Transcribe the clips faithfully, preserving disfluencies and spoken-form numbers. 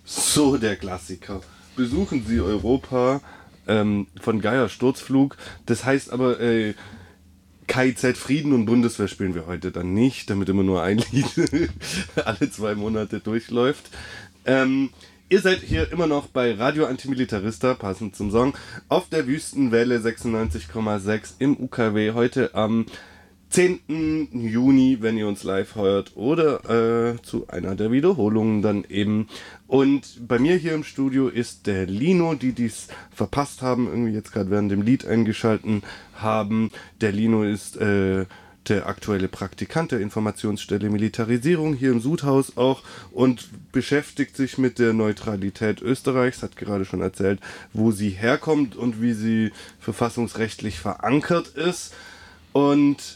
So, der Klassiker. Besuchen Sie Europa ähm, von Geier Sturzflug. Das heißt aber, äh, K I Z Frieden und Bundeswehr spielen wir heute dann nicht, damit immer nur ein Lied alle zwei Monate durchläuft. Ähm, ihr seid hier immer noch bei Radio Antimilitarista, passend zum Song, auf der Wüstenwelle sechsundneunzig Komma sechs im U K W, heute am zehnten Juni, wenn ihr uns live hört, oder äh, zu einer der Wiederholungen dann eben. Und bei mir hier im Studio ist der Lino, die dies verpasst haben, irgendwie jetzt gerade während dem Lied eingeschalten haben. Der Lino ist äh, der aktuelle Praktikant der Informationsstelle Militarisierung hier im Sudhaus auch und beschäftigt sich mit der Neutralität Österreichs, hat gerade schon erzählt, wo sie herkommt und wie sie verfassungsrechtlich verankert ist. Und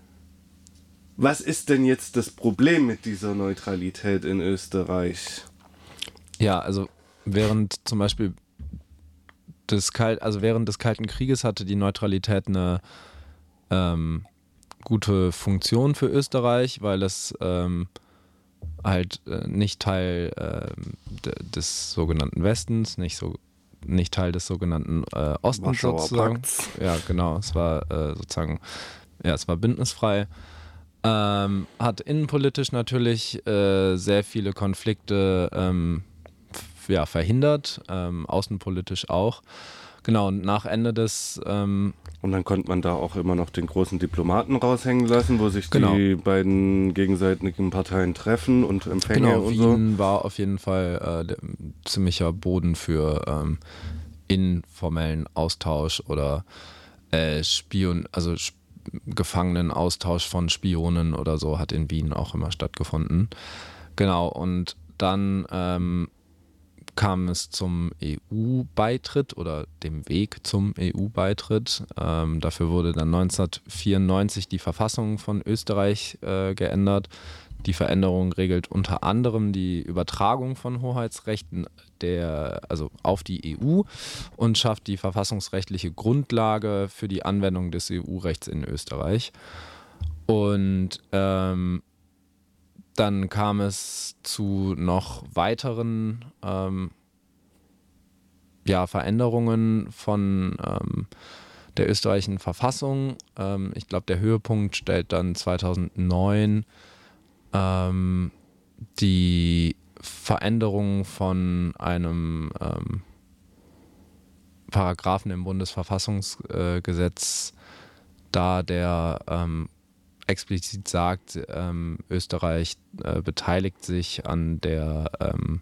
was ist denn jetzt das Problem mit dieser Neutralität in Österreich? Ja, also während zum Beispiel des Kal- also während des Kalten Krieges hatte die Neutralität eine ähm, gute Funktion für Österreich, weil es ähm, halt äh, nicht Teil äh, d- des sogenannten Westens, nicht so nicht Teil des sogenannten äh, Ostens Warschauer sozusagen. Pakts. Ja, genau. Es war äh, sozusagen, ja, es war bündnisfrei. Ähm, hat innenpolitisch natürlich äh, sehr viele Konflikte ähm, f- ja, verhindert, ähm, außenpolitisch auch. Genau, und nach Ende des ähm, Und dann konnte man da auch immer noch den großen Diplomaten raushängen lassen, wo sich Genau. die beiden gegenseitigen Parteien treffen und Empfänge Genau, und so. Wien war auf jeden Fall äh, der, ziemlicher Boden für ähm, informellen Austausch oder äh, Spion, also Sp- Gefangenenaustausch von Spionen oder so hat in Wien auch immer stattgefunden. Genau, und dann ähm, kam es zum E U-Beitritt oder dem Weg zum E U-Beitritt. Ähm, dafür wurde dann neunzehnhundertvierundneunzig die Verfassung von Österreich äh, geändert. Die Veränderung regelt unter anderem die Übertragung von Hoheitsrechten der, also auf die E U und schafft die verfassungsrechtliche Grundlage für die Anwendung des E U-Rechts in Österreich. Und ähm, dann kam es zu noch weiteren ähm, ja, Veränderungen von ähm, der österreichischen Verfassung. Ähm, ich glaube, der Höhepunkt stellt dann zweitausendneun ähm, die Veränderung von einem ähm, Paragraphen im Bundesverfassungsgesetz dar, der ähm, explizit sagt, ähm, Österreich äh, beteiligt sich an der ähm,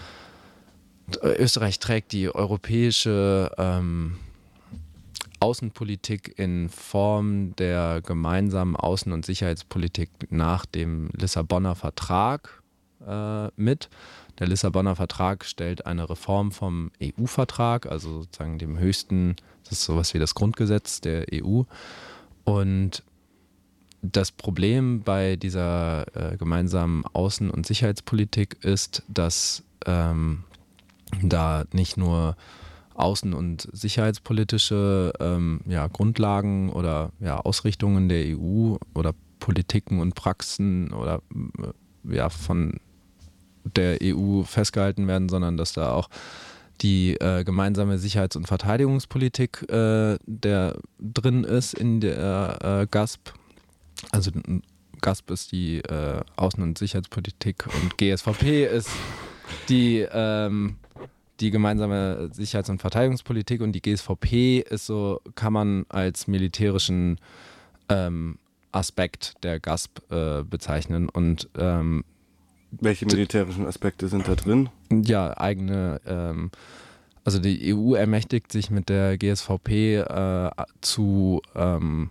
Österreich trägt die europäische ähm, Außenpolitik in Form der gemeinsamen Außen- und Sicherheitspolitik nach dem Lissabonner Vertrag äh, mit. Der Lissabonner Vertrag stellt eine Reform vom E U-Vertrag, also sozusagen dem höchsten, das ist sowas wie das Grundgesetz der E U. Und das Problem bei dieser äh, gemeinsamen Außen- und Sicherheitspolitik ist, dass ähm, da nicht nur außen- und sicherheitspolitische ähm, ja, Grundlagen oder ja, Ausrichtungen der E U oder Politiken und Praxen oder äh, ja, von der E U festgehalten werden, sondern dass da auch die äh, gemeinsame Sicherheits- und Verteidigungspolitik äh, der drin ist in der äh, G A S P. Also G A S P ist die äh, Außen- und Sicherheitspolitik und G S V P ist die, ähm, die gemeinsame Sicherheits- und Verteidigungspolitik und die G S V P ist so, kann man als militärischen ähm, Aspekt der G A S P äh, bezeichnen und ähm, Welche militärischen Aspekte sind da drin? ja, eigene, ähm, also die E U ermächtigt sich mit der G S V P äh, zu ähm,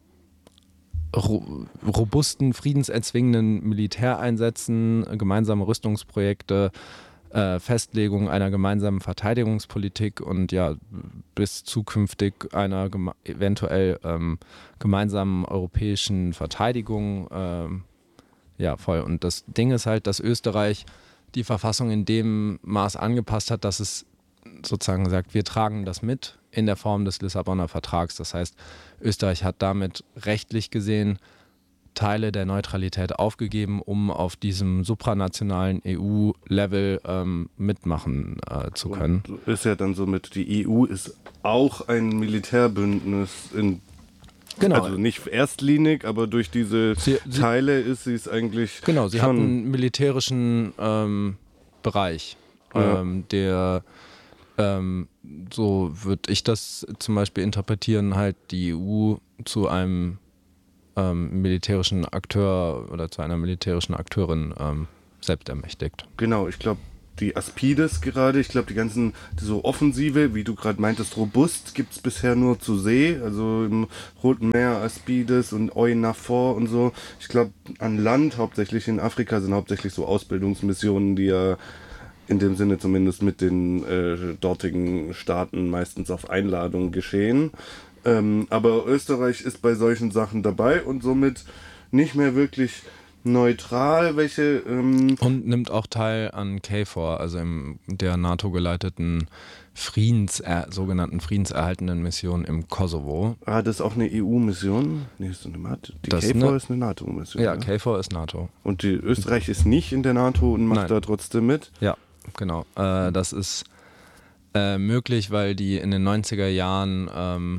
ro- robusten, friedenserzwingenden Militäreinsätzen, gemeinsame Rüstungsprojekte, äh, Festlegung einer gemeinsamen Verteidigungspolitik und ja, bis zukünftig einer geme- eventuell ähm, gemeinsamen europäischen Verteidigung. Ähm, ja, voll. Und das Ding ist halt, dass Österreich die Verfassung in dem Maß angepasst hat, dass es sozusagen sagt, wir tragen das mit in der Form des Lissabonner Vertrags. Das heißt, Österreich hat damit rechtlich gesehen Teile der Neutralität aufgegeben, um auf diesem supranationalen E U-Level ähm, mitmachen äh, zu können. Und ist ja dann somit, die E U ist auch ein Militärbündnis in Genau. Also nicht erstlinig, aber durch diese Sie, sie, Teile ist sie es eigentlich Genau, sie schon... hat einen militärischen ähm, Bereich, Ja. ähm, der, ähm, so würde ich das zum Beispiel interpretieren, halt die E U zu einem ähm, militärischen Akteur oder zu einer militärischen Akteurin ähm, selbst ermächtigt. Genau, ich glaube, die Aspides gerade, ich glaube, die ganzen, so Offensive, wie du gerade meintest, robust, gibt es bisher nur zu See, also im Roten Meer, Aspides und EUNAVFOR und so. Ich glaube, an Land, hauptsächlich in Afrika, sind hauptsächlich so Ausbildungsmissionen, die ja in dem Sinne zumindest mit den äh, dortigen Staaten meistens auf Einladung geschehen. Ähm, aber Österreich ist bei solchen Sachen dabei und somit nicht mehr wirklich neutral, welche... Ähm und nimmt auch teil an K F O R, also in der NATO-geleiteten Friedens, äh, sogenannten friedenserhaltenden Mission im Kosovo. Ah, das ist auch eine E U-Mission? Nee, ist eine NATO. Die Das K F O R ne, ist eine NATO-Mission. Ja, ja? K F O R ist NATO. Und die Österreich ist nicht in der NATO und macht Nein. da trotzdem mit? Ja, genau. Äh, das ist äh, möglich, weil die in den neunziger Jahren ähm,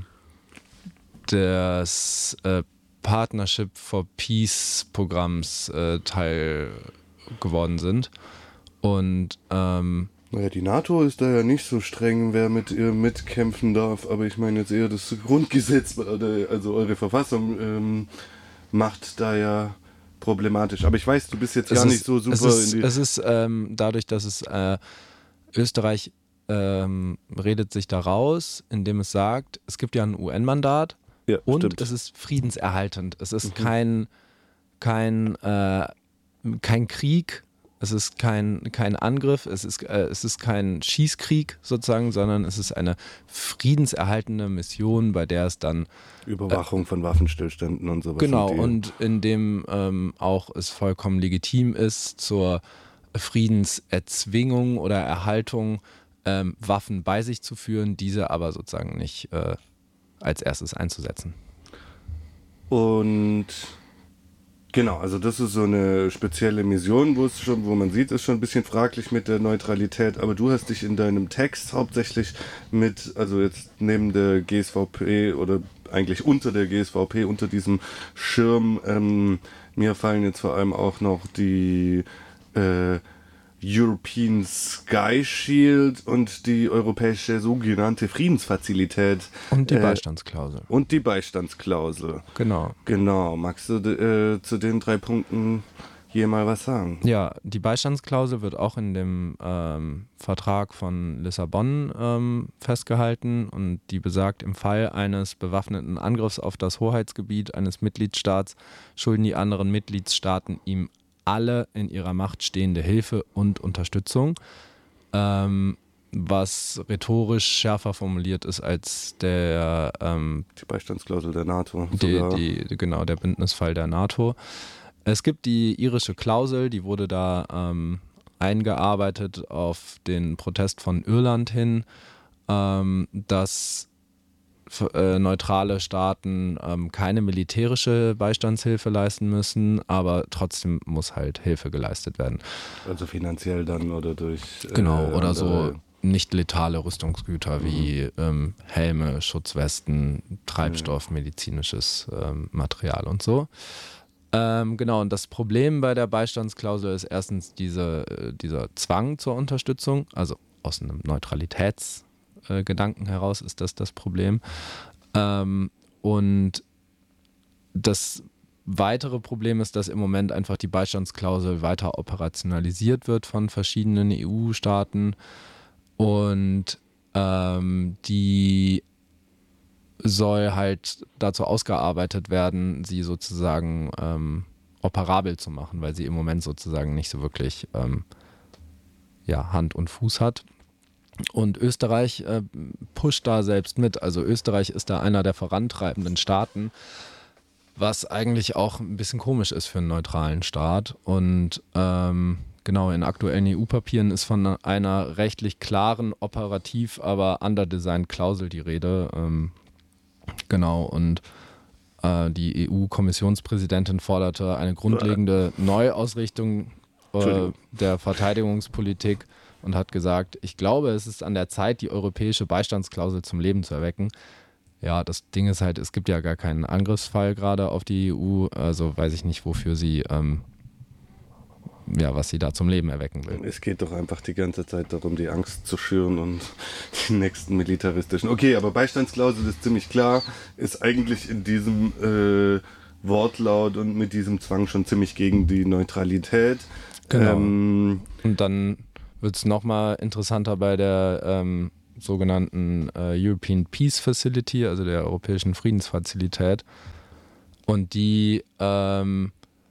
des äh, Partnership for Peace Programms äh, Teil geworden sind. Und ähm, Naja, die NATO ist da ja nicht so streng, wer mit ihr mitkämpfen darf, aber ich meine jetzt eher das Grundgesetz, also eure Verfassung ähm, macht da ja problematisch. Aber ich weiß, du bist jetzt gar ist, nicht so super es ist, in die... Es ist ähm, dadurch, dass es äh, Österreich ähm, redet sich da raus, indem es sagt, es gibt ja ein U N-Mandat. Ja, und stimmt. es ist friedenserhaltend. Es ist Mhm. kein, kein, äh, kein Krieg, es ist kein, kein Angriff, es ist, äh, es ist kein Schießkrieg sozusagen, sondern es ist eine friedenserhaltende Mission, bei der es dann Überwachung äh, von Waffenstillständen und sowas. Genau, und in dem ähm, auch es vollkommen legitim ist, zur Friedenserzwingung oder Erhaltung ähm, Waffen bei sich zu führen, diese aber sozusagen nicht äh, als erstes einzusetzen. Und genau, also das ist so eine spezielle Mission, wo es schon, wo man sieht, ist schon ein bisschen fraglich mit der Neutralität, aber du hast dich in deinem Text hauptsächlich mit, also jetzt neben der G S V P oder eigentlich unter der G S V P, unter diesem Schirm, ähm, mir fallen jetzt vor allem auch noch die äh, European Sky Shield und die europäische sogenannte Friedensfazilität. Und die äh, Beistandsklausel. Und die Beistandsklausel. Genau. Genau. Magst du äh, zu den drei Punkten hier mal was sagen? Ja, die Beistandsklausel wird auch in dem ähm, Vertrag von Lissabon ähm, festgehalten und die besagt, im Fall eines bewaffneten Angriffs auf das Hoheitsgebiet eines Mitgliedstaats schulden die anderen Mitgliedstaaten ihm alle in ihrer Macht stehende Hilfe und Unterstützung, ähm, was rhetorisch schärfer formuliert ist als der ähm, die Beistandsklausel der NATO. Die, die, genau, der Bündnisfall der NATO. Es gibt die irische Klausel, die wurde da ähm, eingearbeitet auf den Protest von Irland hin, ähm, dass äh, neutrale Staaten ähm, keine militärische Beistandshilfe leisten müssen, aber trotzdem muss halt Hilfe geleistet werden. Also finanziell dann oder durch... Genau, äh, oder so nicht letale Rüstungsgüter mhm. wie ähm, Helme, Schutzwesten, Treibstoff, mhm. medizinisches ähm, Material und so. Ähm, genau, und das Problem bei der Beistandsklausel ist erstens diese, äh, dieser Zwang zur Unterstützung, also aus einem Neutralitätsgedanken äh, heraus ist das das Problem. Ähm, und das weitere Problem ist, dass im Moment einfach die Beistandsklausel weiter operationalisiert wird von verschiedenen E U-Staaten und ähm, die soll halt dazu ausgearbeitet werden, sie sozusagen ähm, operabel zu machen, weil sie im Moment sozusagen nicht so wirklich ähm, ja, Hand und Fuß hat. Und Österreich äh, pusht da selbst mit. Also Österreich ist da einer der vorantreibenden Staaten, was eigentlich auch ein bisschen komisch ist für einen neutralen Staat. Und ähm, genau, in aktuellen E U-Papieren ist von einer rechtlich klaren, operativ, aber underdesigned Klausel die Rede. Ähm, Genau, und äh, die E U-Kommissionspräsidentin forderte eine grundlegende Neuausrichtung äh, der Verteidigungspolitik und hat gesagt, ich glaube, es ist an der Zeit, die europäische Beistandsklausel zum Leben zu erwecken. Ja, das Ding ist halt, es gibt ja gar keinen Angriffsfall gerade auf die E U, also weiß ich nicht, wofür sie, ähm, ja, was sie da zum Leben erwecken will. Es geht doch einfach die ganze Zeit darum, die Angst zu schüren und die nächsten militaristischen. Okay, aber Beistandsklausel ist ziemlich klar, ist eigentlich in diesem äh, Wortlaut und mit diesem Zwang schon ziemlich gegen die Neutralität. Genau. Ähm, und dann wird es nochmal interessanter bei der ähm, sogenannten äh, European Peace Facility, also der Europäischen Friedensfazilität. Und die ähm,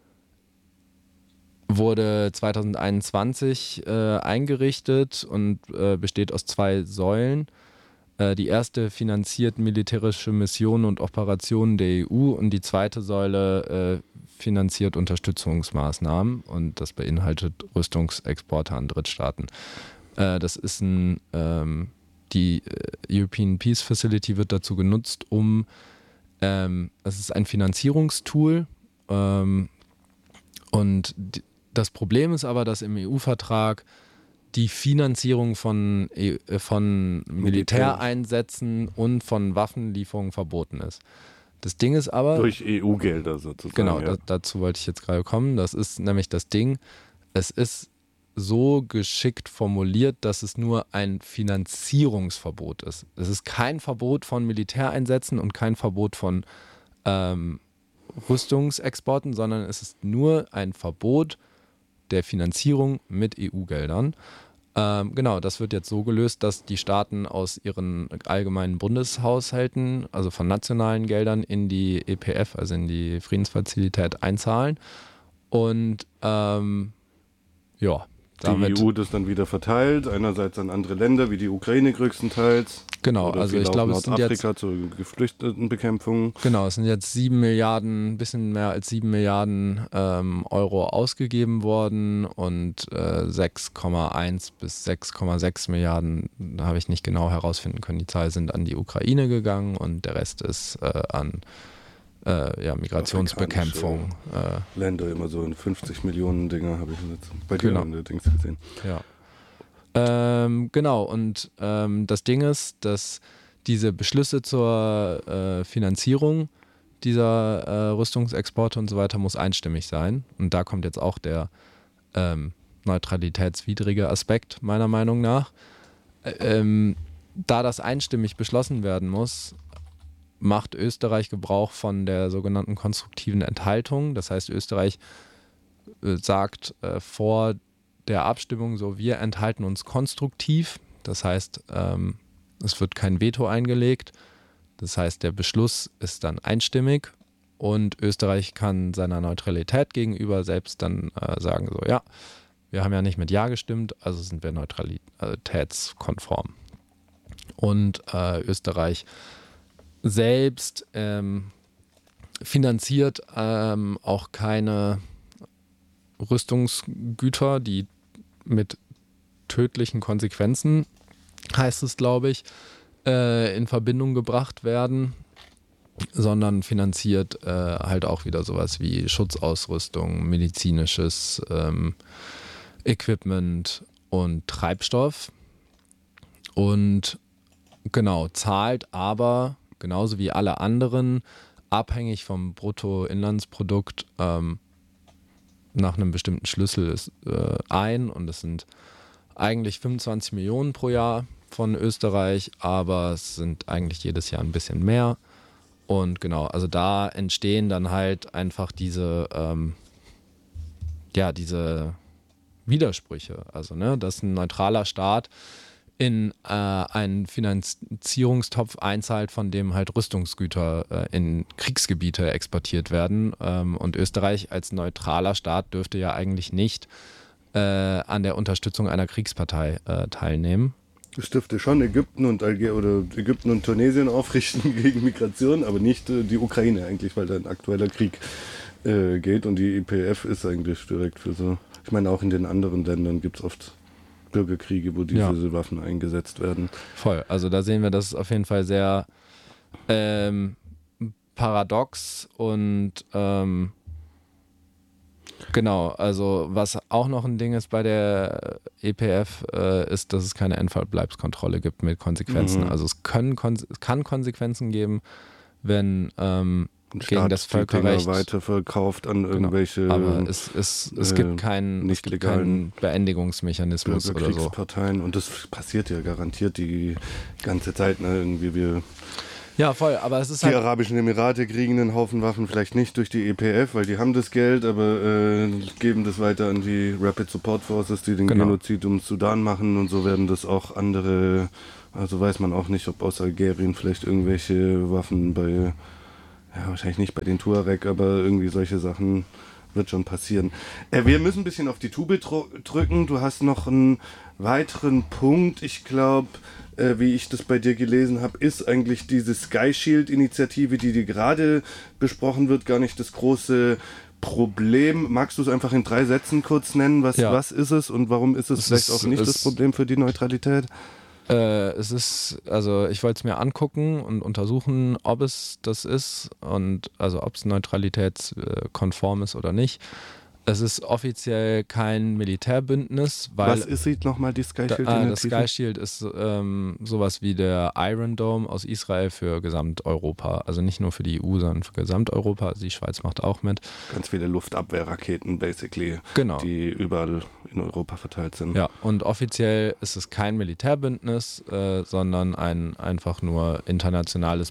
wurde zwanzig einundzwanzig äh, eingerichtet und äh, besteht aus zwei Säulen. Äh, die erste finanziert militärische Missionen und Operationen der E U und die zweite Säule äh, finanziert Unterstützungsmaßnahmen und das beinhaltet Rüstungsexporte an Drittstaaten. Äh, das ist ein ähm, Die European Peace Facility wird dazu genutzt, um, ähm, es ist ein Finanzierungstool ähm, und die, das Problem ist aber, dass im E U-Vertrag die Finanzierung von, äh, von Militäreinsätzen und von Waffenlieferungen verboten ist. Das Ding ist aber... Durch E U-Gelder sozusagen. Genau, ja. da, dazu wollte ich jetzt gerade kommen. Das ist nämlich das Ding, es ist so geschickt formuliert, dass es nur ein Finanzierungsverbot ist. Es ist kein Verbot von Militäreinsätzen und kein Verbot von ähm, Rüstungsexporten, sondern es ist nur ein Verbot der Finanzierung mit E U-Geldern. Ähm, genau, das wird jetzt so gelöst, dass die Staaten aus ihren allgemeinen Bundeshaushalten, also von nationalen Geldern, in die E P F, also in die Friedensfazilität, einzahlen. Und ähm, ja, damit, die E U das dann wieder verteilt, einerseits an andere Länder, wie die Ukraine größtenteils. Genau, oder also ich glaube, es sind jetzt Nordafrika zur Geflüchtetenbekämpfung. Genau, es sind jetzt sieben Milliarden, ein bisschen mehr als sieben Milliarden ähm, Euro ausgegeben worden und äh, sechs Komma eins bis sechs Komma sechs Milliarden, da habe ich nicht genau herausfinden können, die Zahl sind an die Ukraine gegangen und der Rest ist äh, an äh, ja, Migrationsbekämpfung. Äh, Länder, immer so in fünfzig Millionen Dinger habe ich jetzt bei dir genau. in der Dings gesehen. Ja. Ähm, genau, und ähm, das Ding ist, dass diese Beschlüsse zur äh, Finanzierung dieser äh, Rüstungsexporte und so weiter muss einstimmig sein. Und da kommt jetzt auch der ähm, neutralitätswidrige Aspekt meiner Meinung nach. Ähm, da das einstimmig beschlossen werden muss, macht Österreich Gebrauch von der sogenannten konstruktiven Enthaltung. Das heißt, Österreich äh, sagt äh, vor der Abstimmung so, wir enthalten uns konstruktiv. Das heißt, ähm, es wird kein Veto eingelegt. Das heißt, der Beschluss ist dann einstimmig und Österreich kann seiner Neutralität gegenüber selbst dann äh, sagen, so ja, wir haben ja nicht mit Ja gestimmt, also sind wir neutralitätskonform. Und äh, Österreich selbst ähm, finanziert ähm, auch keine Rüstungsgüter, die mit tödlichen Konsequenzen, heißt es, glaube ich, äh, in Verbindung gebracht werden, sondern finanziert äh, halt auch wieder sowas wie Schutzausrüstung, medizinisches ähm, Equipment und Treibstoff. Und genau, zahlt aber genauso wie alle anderen abhängig vom Bruttoinlandsprodukt ähm, nach einem bestimmten Schlüssel ist, äh, ein und es sind eigentlich fünfundzwanzig Millionen pro Jahr von Österreich, aber es sind eigentlich jedes Jahr ein bisschen mehr und genau, also da entstehen dann halt einfach diese ähm, ja, diese Widersprüche, also ne, dass ein neutraler Staat in äh, einen Finanzierungstopf einzahlt, von dem halt Rüstungsgüter äh, in Kriegsgebiete exportiert werden. Ähm, und Österreich als neutraler Staat dürfte ja eigentlich nicht äh, an der Unterstützung einer Kriegspartei äh, teilnehmen. Es dürfte schon Ägypten und Alger oder Ägypten und Tunesien aufrichten gegen Migration, aber nicht äh, die Ukraine eigentlich, weil da ein aktueller Krieg äh, geht und die E P F ist eigentlich direkt für so. Ich meine, auch in den anderen Ländern gibt es oft Bürgerkriege, wo diese ja. Waffen eingesetzt werden. Voll, also da sehen wir, dass es auf jeden Fall sehr ähm, paradox und ähm, genau, also was auch noch ein Ding ist bei der E P F, äh, ist, dass es keine Endverbleibskontrolle gibt mit Konsequenzen. Mhm. Also es, können, es kann Konsequenzen geben, wenn ähm, gegen das Völkerrecht weiterverkauft an irgendwelche. Genau. Aber es, es, es, äh, gibt keinen, es gibt keinen Beendigungsmechanismus oder so. Kriegsparteien und das passiert ja garantiert die ganze Zeit, ne? Irgendwie wir. Ja, voll, aber es ist Die halt... Arabischen Emirate kriegen einen Haufen Waffen vielleicht nicht durch die E P F, weil die haben das Geld, aber äh, geben das weiter an die Rapid Support Forces, die den Genau. Genozid um Sudan machen und so werden das auch andere, also weiß man auch nicht, ob aus Algerien vielleicht irgendwelche Waffen bei, ja wahrscheinlich nicht bei den Tuareg, aber irgendwie solche Sachen wird schon passieren. Äh, wir müssen ein bisschen auf die Tube dr- drücken, du hast noch einen weiteren Punkt, ich glaube... Äh, wie ich das bei dir gelesen habe, ist eigentlich diese Sky Shield-Initiative, die dir gerade besprochen wird, gar nicht das große Problem. Magst du es einfach in drei Sätzen kurz nennen? Was, ja. was ist es und warum ist es, es vielleicht ist, auch nicht das Problem für die Neutralität? Äh, es ist, also ich wollte es mir angucken und untersuchen, ob es das ist und also ob es neutralitätskonform ist oder nicht. Es ist offiziell kein Militärbündnis, weil... Was ist sie nochmal, die Sky Shield? Da, äh, das Sky Shield ist ähm, sowas wie der Iron Dome aus Israel für Gesamteuropa. Also nicht nur für die E U, sondern für Gesamteuropa. Also die Schweiz macht auch mit. Ganz viele Luftabwehrraketen, basically, genau. die überall in Europa verteilt sind. Ja, und offiziell ist es kein Militärbündnis, äh, sondern ein einfach nur internationales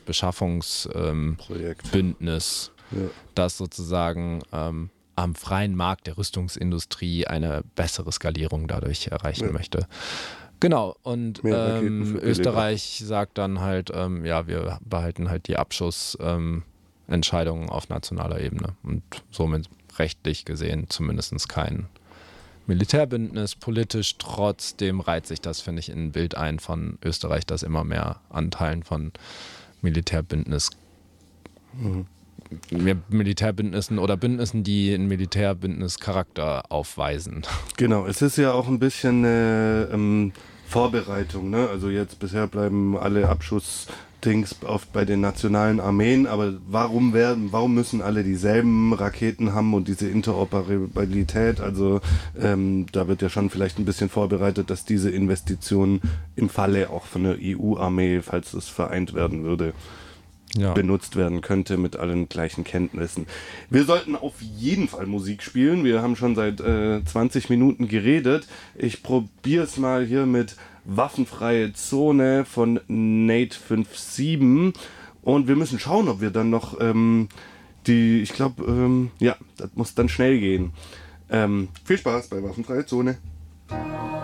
Beschaffungsbündnis, ähm, ja. das sozusagen... Ähm, am freien Markt der Rüstungsindustrie eine bessere Skalierung dadurch erreichen ja. möchte. Genau, und ähm, Österreich sagt dann halt, ähm, ja, wir behalten halt die Abschussentscheidungen ähm, auf nationaler Ebene und somit rechtlich gesehen zumindest kein Militärbündnis. Politisch trotzdem reiht sich das, finde ich, in ein Bild ein von Österreich, das immer mehr Anteilen von Militärbündnis mhm. Militärbündnissen oder Bündnissen, die einen Militärbündnischarakter aufweisen. Genau, es ist ja auch ein bisschen eine ähm, Vorbereitung, ne? Also jetzt bisher bleiben alle Abschussdings auf, bei den nationalen Armeen, aber warum werden, warum müssen alle dieselben Raketen haben und diese Interoperabilität? Also ähm, da wird ja schon vielleicht ein bisschen vorbereitet, dass diese Investition im Falle auch von der E U-Armee, falls es vereint werden würde, ja. benutzt werden könnte mit allen gleichen Kenntnissen. Wir sollten auf jeden Fall Musik spielen. Wir haben schon seit äh, zwanzig Minuten geredet. Ich probiere es mal hier mit Waffenfreie Zone von Nate fünf sieben und wir müssen schauen, ob wir dann noch ähm, die, ich glaube, ähm, ja, das muss dann schnell gehen. Ähm, viel Spaß bei Waffenfreie Zone.